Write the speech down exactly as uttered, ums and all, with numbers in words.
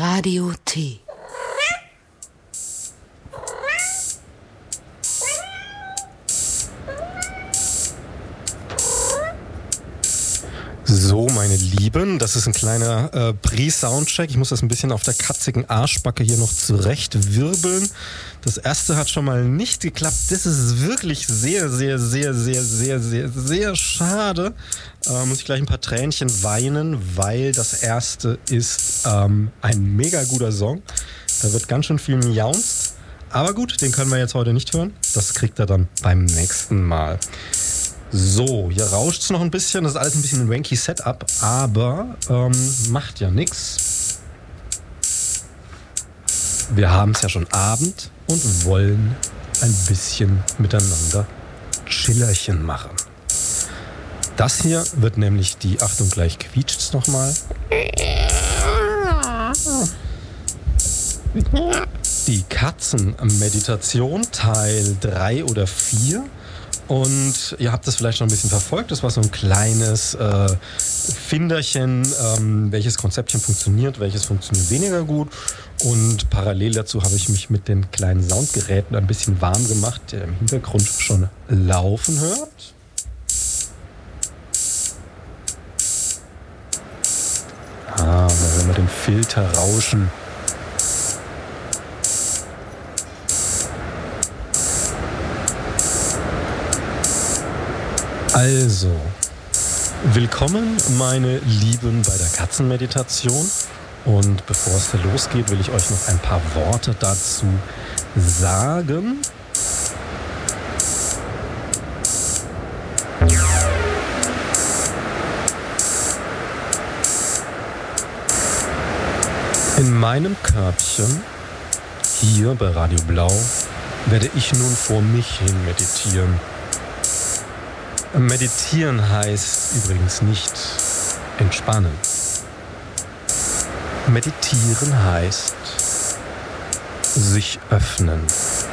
Radio T. So, meine Lieben, das ist ein kleiner äh, Pre-Soundcheck. Ich muss das ein bisschen auf der katzigen Arschbacke hier noch zurecht wirbeln. Das erste hat schon mal nicht geklappt. Das ist wirklich sehr, sehr, sehr, sehr, sehr, sehr, sehr schade. Äh, muss ich gleich ein paar Tränchen weinen, weil das erste ist ähm, ein mega guter Song. Da wird ganz schön viel miaunzt. Aber gut, den können wir jetzt heute nicht hören. Das kriegt er dann beim nächsten Mal. So, hier rauscht es noch ein bisschen. Das ist alles ein bisschen ein wanky Setup, aber ähm, macht ja nichts. Wir haben es ja schon Abend und wollen ein bisschen miteinander Chillerchen machen. Das hier wird nämlich die, Achtung, gleich quietscht's nochmal. Die Katzenmeditation Teil drei oder vier. Und ihr habt das vielleicht schon ein bisschen verfolgt. Das war so ein kleines äh, Finderchen, ähm, welches Konzeptchen funktioniert, welches funktioniert weniger gut. Und parallel dazu habe ich mich mit den kleinen Soundgeräten ein bisschen warm gemacht, der im Hintergrund schon laufen hört. Ah, da hören wir den Filter rauschen. Also, willkommen meine Lieben bei der Katzenmeditation, und bevor es da losgeht, will ich euch noch ein paar Worte dazu sagen. In meinem Körbchen, hier bei Radio Blau, werde ich nun vor mich hin meditieren. Meditieren heißt übrigens nicht entspannen. Meditieren heißt sich öffnen.